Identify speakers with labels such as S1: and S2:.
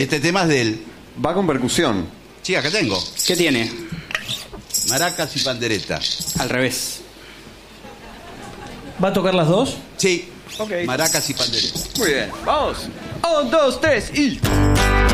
S1: Este tema es de él.
S2: Va con percusión.
S1: Sí, acá tengo.
S3: ¿Qué tiene?
S1: Maracas y pandereta.
S3: Al revés.
S4: ¿Va a tocar las dos?
S1: Sí.
S2: Ok.
S1: Maracas y pandereta.
S2: Muy bien, vamos. 1, 2, 3 y...